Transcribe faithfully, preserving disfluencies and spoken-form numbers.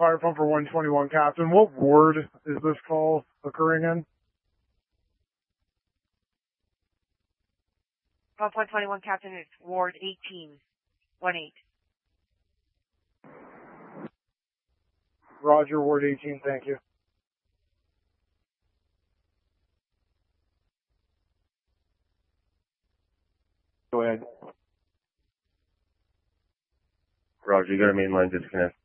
Fire Pumper one twenty-one, Captain. What ward is this call occurring in? Pump one twenty-one, Captain, it's Ward eighteen, one eight. Roger, Ward eighteen, thank you. Go ahead. Roger, you got a main line disconnect.